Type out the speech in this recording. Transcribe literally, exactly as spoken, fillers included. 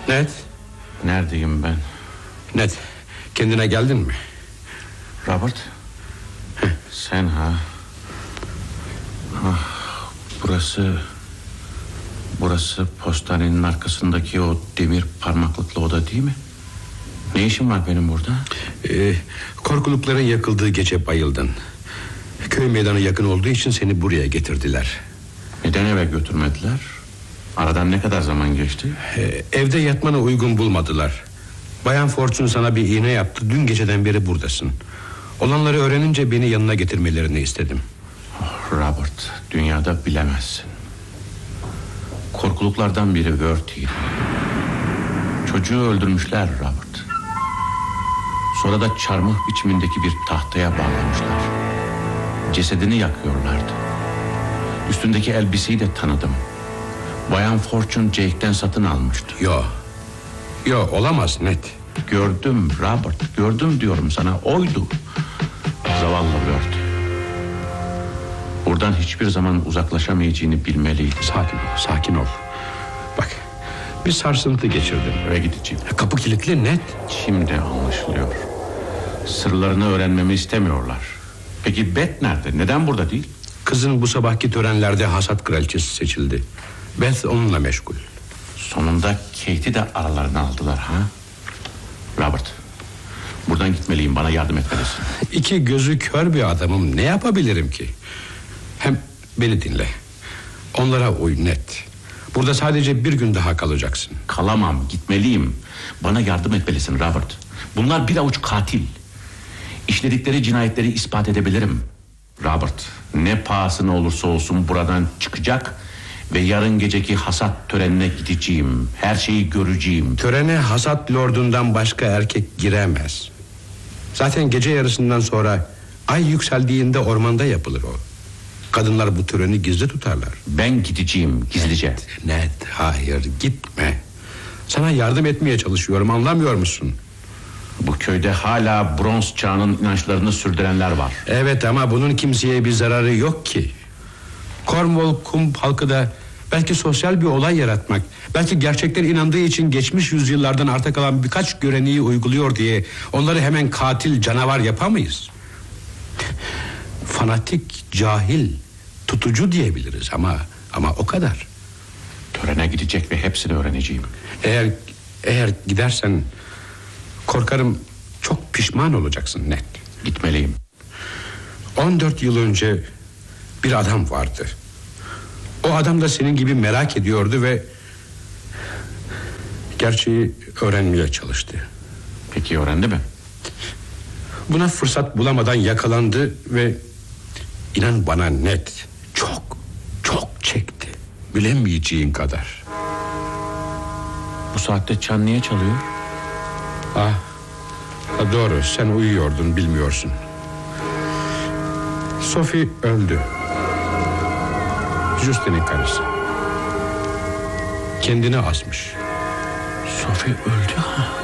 Ned? Neredeyim ben? Ned, kendine geldin mi? Robert? Heh. Sen ha? Ah, burası... Burası postanenin arkasındaki o demir parmaklıklı oda değil mi? Ne işim var benim burada? Ee, korkulukların yakıldığı gece bayıldın. Köy meydanı yakın olduğu için seni buraya getirdiler. Neden eve götürmediler? Aradan ne kadar zaman geçti? Ee, evde yatmanı uygun bulmadılar. Bayan Fortune sana bir iğne yaptı. Dün geceden beri buradasın. Olanları öğrenince beni yanına getirmelerini istedim. Oh, Robert, dünyada bilemezsin. Korkuluklardan biri Vertie'ydi. Çocuğu öldürmüşler Robert. Sonra da çarmıh biçimindeki bir tahtaya bağlamışlar. Cesedini yakıyorlardı. Üstündeki elbiseyi de tanıdım. Bayan Fortune Jake'den satın almıştı. Yo, yo olamaz Ned. Gördüm Robert, gördüm diyorum sana, oydu. Zavallı Vertie. Buradan hiçbir zaman uzaklaşamayacağını bilmeliydi. Sakin ol, sakin ol. Bak, bir sarsıntı geçirdim. Eve gideceğim. Kapı kilitli Ned. Şimdi anlaşılıyor. Sırlarını öğrenmemi istemiyorlar. Peki Beth nerede? Neden burada değil? Kızın bu sabahki törenlerde hasat kraliçesi seçildi. Beth onunla meşgul. Sonunda Kate'i de aralarına aldılar ha? Robert, buradan gitmeliyim, bana yardım etmelisin. İki gözü kör bir adamım, ne yapabilirim ki? Hem beni dinle. Onlara uy Ned. Burada sadece bir gün daha kalacaksın. Kalamam, gitmeliyim. Bana yardım etmelisin Robert. Bunlar bir avuç katil. İşledikleri cinayetleri ispat edebilirim. Robert, ne pahasına olursa olsun buradan çıkacak ve yarın geceki hasat törenine gideceğim. Her şeyi göreceğim. Törene hasat lordundan başka erkek giremez. Zaten gece yarısından sonra ay yükseldiğinde ormanda yapılır o. Kadınlar bu töreni gizli tutarlar. Ben gideceğim gizlice. Ned, Ned, hayır gitme. Sana yardım etmeye çalışıyorum, anlamıyor musun? Bu köyde hala bronz çağının inançlarını sürdürenler var. Evet, ama bunun kimseye bir zararı yok ki. Cornwall kum halkı da belki sosyal bir olay yaratmak, belki gerçekten inandığı için geçmiş yüzyıllardan arta kalan birkaç göreneği uyguluyor diye onları hemen katil, canavar yapamayız. Fanatik, cahil, tutucu diyebiliriz ama ama o kadar. Törene gidecek ve hepsini öğreneceğim. Eğer eğer gidersen korkarım çok pişman olacaksın Ned. Gitmeliyim. on dört yıl önce bir adam vardı. O adam da senin gibi merak ediyordu ve gerçeği öğrenmeye çalıştı. Peki öğrendi mi? Buna fırsat bulamadan yakalandı ve inan bana Ned, çok çok çekti. Bilemeyeceğin kadar. Bu saatte çan niye çalıyor? Ah, doğru, sen uyuyordun, bilmiyorsun. Sophie öldü. Justin'in karısı. Kendini asmış. Sophie öldü ha.